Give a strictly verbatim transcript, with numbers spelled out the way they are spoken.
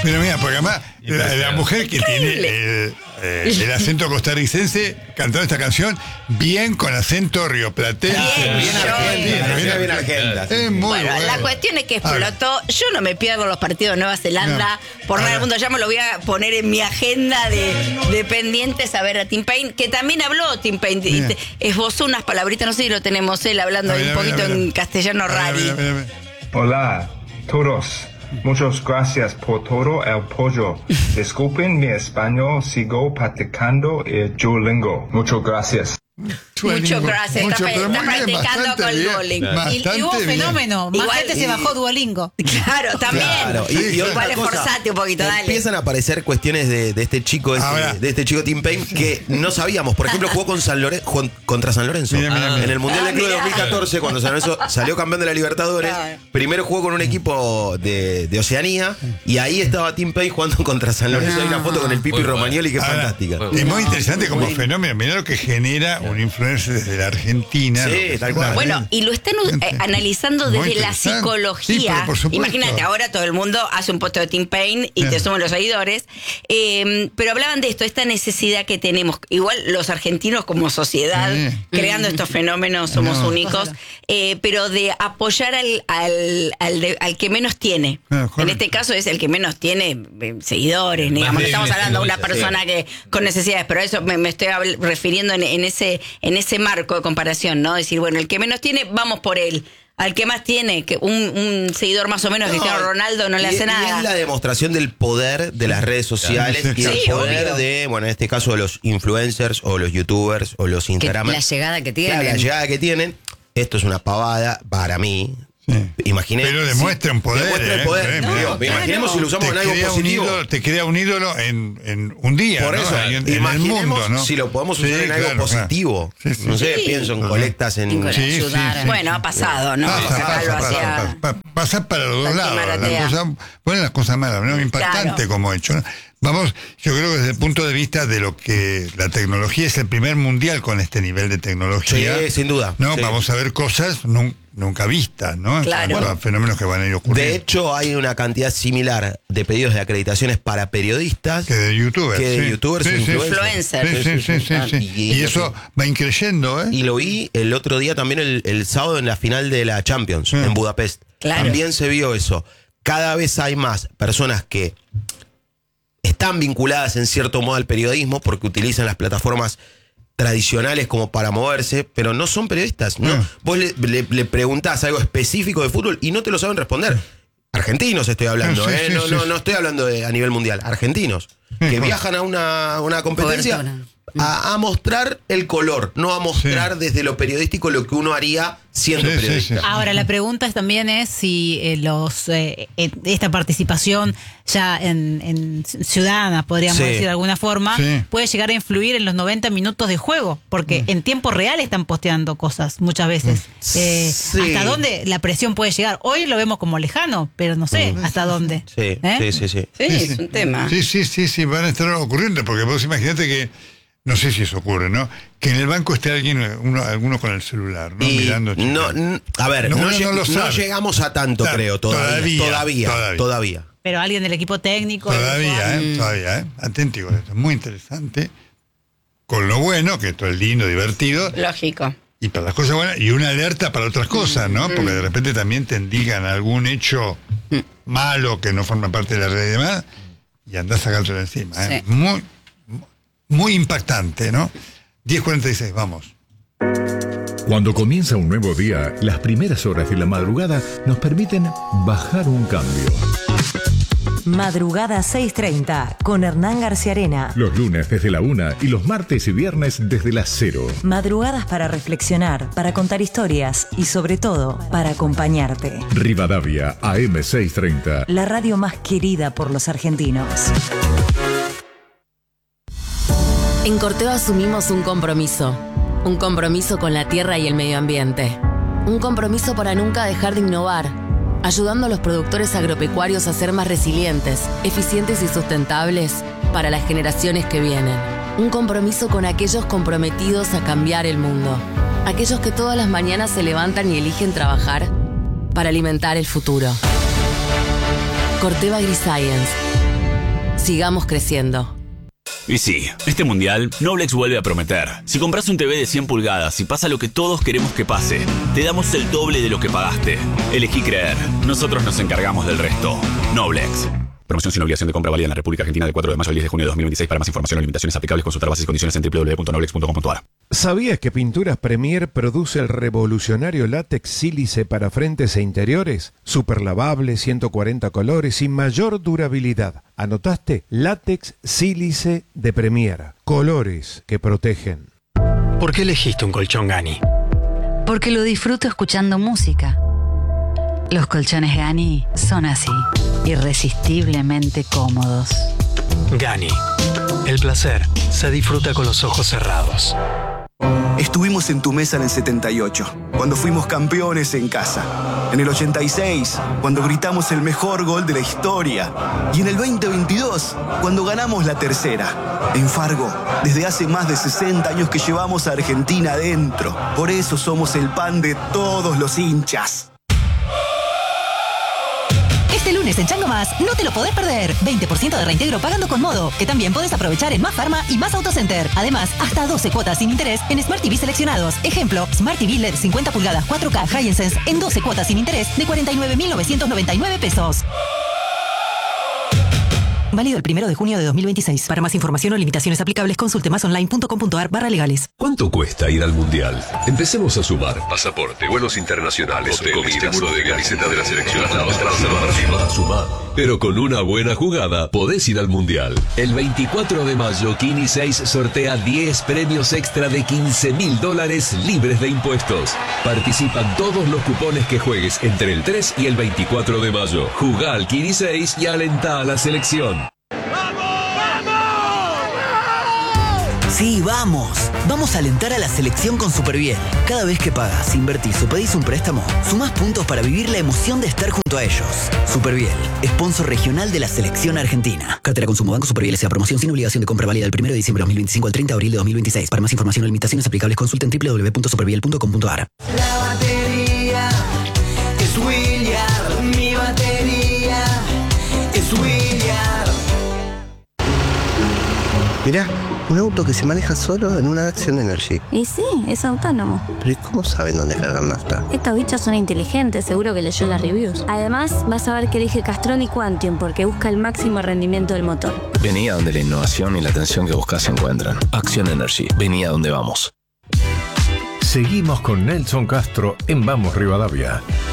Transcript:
Pero mira, porque además la, la mujer que tiene el, eh, el acento costarricense cantando esta canción bien con acento rioplatense. Bien, bien argenta, bien, bien argenta. Es muy bueno, bueno. la cuestión es que explotó. Yo no me pierdo los partidos de Nueva Zelanda no. por nada del mundo. Ya me lo voy a poner en mi agenda de, de pendientes a ver a Tim Payne, que también habló Tim Payne. Bien. Esbozó unas palabritas, no sé si lo tenemos él hablando ver, un poquito ver, ver, en castellano rari. Hola, todos. Muchas gracias por todo el apoyo. Disculpen mi español, sigo practicando el Duolingo. Muchas gracias. Muchas gracias, mucho, está, está practicando con el Duolingo. Y, y hubo fenómeno, más igual, gente y, se bajó Duolingo. Claro, también. Claro. Y, y igual esforzate un poquito, dale. Empiezan a aparecer cuestiones de, de este chico, este, de este chico Tim Payne, que no sabíamos. Por ejemplo, jugó con San Loren, jugó contra San Lorenzo. Mira, mira, mira. En el Mundial ah, de Club de mira. dos mil catorce, cuando San Lorenzo salió campeón de la Libertadores, claro. Primero jugó con un equipo de, de Oceanía, y ahí estaba Tim Payne jugando contra San Lorenzo. Hay una foto con el Pipi muy Romagnoli que es ahora, fantástica. Es muy interesante como fenómeno. Mirá lo que genera un influencer desde la Argentina. Sí, tal cual. Bueno, y lo están eh, analizando desde la psicología. Sí, imagínate, ahora todo el mundo hace un post de Tim Payne y sí. te suman los seguidores. Eh, pero hablaban de esto, esta necesidad que tenemos. Igual los argentinos como sociedad, sí. creando estos fenómenos, somos no. únicos. Eh, pero de apoyar al, al, al, de, al que menos tiene. No, en este caso es el que menos tiene eh, seguidores. Digamos, no estamos hablando de una persona sí. que con necesidades, pero a eso me, me estoy refiriendo en, en, ese, en ese marco de comparación, ¿no? Decir, bueno, el que menos tiene, vamos por él. Al que más tiene, que un, un seguidor más o menos, no, Cristiano Ronaldo, no le hace y nada. Es la demostración del poder de las redes sociales sí, y del sí, poder obvio. de, bueno, en este caso, de los influencers o los youtubers o los instagramers. La llegada que tienen. Claro, la llegada que tienen. Esto es una pavada para mí. Sí. Imaginé, pero demuestra un poder. Demuestra el poder. Eh, no, digo, claro. Imaginemos si lo usamos te en algo positivo. Ídolo, te crea un ídolo en, en un día. Por ¿no? eso, en, en el mundo, ¿no? si lo podemos usar sí, en algo claro, positivo. Claro. Sí, sí, no sé, sí. pienso en colectas en. Sí, sí, sí, bueno, ha pasado, ¿no? Pasa, pasa, pasa, hacia... pasa, pasa para los dos lados. Las cosas, bueno, las cosas malas, ¿no? Impactante claro. como hecho, ¿no? Vamos, yo creo que desde el punto de vista de lo que la tecnología es el primer mundial con este nivel de tecnología. Sí, sin duda. No, sí. vamos a ver cosas nunca, nunca vistas, ¿no? Claro. Bueno, fenómenos que van a ir ocurriendo. De hecho, hay una cantidad similar de pedidos de acreditaciones para periodistas que de youtubers, que de sí. youtubers sí, e influencers. Sí, sí, sí, sí, sí, sí. Y, y eso va increyendo, ¿eh? Y lo vi el otro día también el, el sábado en la final de la Champions sí. en Budapest. Claro. También se vio eso. Cada vez hay más personas que están vinculadas en cierto modo al periodismo porque utilizan las plataformas tradicionales como para moverse, pero no son periodistas, ¿no? Mm. Vos le, le, le preguntás algo específico de fútbol y no te lo saben responder. Argentinos estoy hablando, sí, ¿eh? Sí, no, sí, no, sí. no estoy hablando de, a nivel mundial. Argentinos sí, que bueno. viajan a una, una competencia a, a mostrar el color, no a mostrar sí. desde lo periodístico lo que uno haría siendo sí, periodista. Sí, sí. Ahora, la pregunta es, también es si eh, los eh, esta participación ya en, en ciudadana, podríamos sí. decir de alguna forma, sí. puede llegar a influir en los noventa minutos de juego, porque mm. en tiempo real están posteando cosas muchas veces. Mm. Eh, sí. ¿Hasta dónde la presión puede llegar? Hoy lo vemos como lejano, pero no sé mm. hasta dónde. Sí, ¿Eh? sí, sí, sí. Sí, sí, es un tema. Sí, sí, sí, sí, van a estar ocurriendo, porque vos imaginate que no sé si eso ocurre, ¿no? Que en el banco esté alguien, uno, alguno con el celular, ¿no? Y mirando. No, n- a ver, no, no, no, no, no llegamos a tanto, claro, creo, todavía todavía, todavía. todavía. todavía. Pero alguien del equipo técnico. Todavía, ¿eh? Todavía, ¿eh? Aténtico a esto. Muy interesante. Con lo bueno, que esto es lindo, divertido. Lógico. Y para las cosas buenas, y una alerta para otras cosas, ¿no? Porque de repente también te indican algún hecho malo que no forma parte de la red y demás, y andás a sacártelo encima, ¿eh? Sí. Muy. Muy impactante, ¿no? diez cuarenta y seis, vamos. Cuando comienza un nuevo día, las primeras horas de la madrugada nos permiten bajar un cambio. Madrugada seis treinta, con Hernán García Arena. Los lunes desde la una y los martes y viernes desde las cero. Madrugadas para reflexionar, para contar historias y sobre todo, para acompañarte. Rivadavia, A M seiscientos treinta. La radio más querida por los argentinos. En Corteva asumimos un compromiso, un compromiso con la tierra y el medio ambiente, un compromiso para nunca dejar de innovar, ayudando a los productores agropecuarios a ser más resilientes, eficientes y sustentables para las generaciones que vienen, un compromiso con aquellos comprometidos a cambiar el mundo, aquellos que todas las mañanas se levantan y eligen trabajar para alimentar el futuro. Corteva AgriScience, Sigamos creciendo. Y sí, este mundial, Noblex vuelve a prometer. Si compras un T V de cien pulgadas y pasa lo que todos queremos que pase, te damos el doble de lo que pagaste. Elegí creer. Nosotros nos encargamos del resto. Noblex. Promoción sin obligación de compra válida en la República Argentina del cuatro de mayo al diez de junio de dos mil veintiséis. Para más información o limitaciones aplicables, consultar bases y condiciones en doble u doble u doble u punto noblex punto com punto a r. ¿Sabías que Pinturas Premier produce el revolucionario látex sílice para frentes e interiores? Super lavable, ciento cuarenta colores y mayor durabilidad. ¿Anotaste? Látex sílice de Premier. Colores que protegen. ¿Por qué elegiste un colchón Gani? Porque lo disfruto escuchando música. Los colchones Gani son así, irresistiblemente cómodos. Gani. El placer se disfruta con los ojos cerrados. Estuvimos en tu mesa en el setenta y ocho, cuando fuimos campeones en casa. En el ochenta y seis, cuando gritamos el mejor gol de la historia. Y en el veinte veintidós, cuando ganamos la tercera. En Fargo, desde hace más de sesenta años que llevamos a Argentina adentro. Por eso somos el pan de todos los hinchas. Este lunes en Chango Más, no te lo podés perder. veinte por ciento de reintegro pagando con Modo, que también podés aprovechar en Más Pharma y Más Autocenter. Además, hasta doce cuotas sin interés en Smart T V seleccionados. Ejemplo, Smart T V L E D cincuenta pulgadas cuatro K Hisense en doce cuotas sin interés de cuarenta y nueve mil novecientos noventa y nueve pesos. Válido el primero de junio de dos mil veintiséis. Para más información o limitaciones aplicables, consulte masonline punto com punto a r barra legales. ¿Cuánto cuesta ir al Mundial? Empecemos a sumar. Pasaporte, vuelos internacionales, hoteles, comida, seguro de camiseta de la selección. A sumar. Pero con una buena jugada, podés ir al Mundial. El veinticuatro de mayo, Kini seis sortea diez premios extra de quince mil dólares libres de impuestos. Participan todos los cupones que juegues entre el tres y el veinticuatro de mayo. Jugá al Kini seis y alentá a la selección. Sí, vamos. Vamos a alentar a la selección con Superbiel. Cada vez que pagas, invertís o pedís un préstamo, sumás puntos para vivir la emoción de estar junto a ellos. Superbiel, sponsor regional de la selección argentina. Cartera Consumo Banco Superbiel S A. Promoción sin obligación de compra válida del primero de diciembre de dos mil veinticinco al treinta de abril de dos mil veintiséis. Para más información o limitaciones aplicables, consulten doble u doble u doble u punto superbiel punto com punto a r. La batería es William. Mi batería es William. Mirá, un auto que se maneja solo en una Action Energy. Y sí, es autónomo. Pero ¿y cómo saben dónde cargar nafta? Estos bichos son inteligentes, seguro que leyó las reviews. Además, vas a ver que elige Castrol y Quantium porque busca el máximo rendimiento del motor. Vení a donde la innovación y la atención que buscas se encuentran. Action Energy, vení a donde vamos. Seguimos con Nelson Castro en Vamos Rivadavia.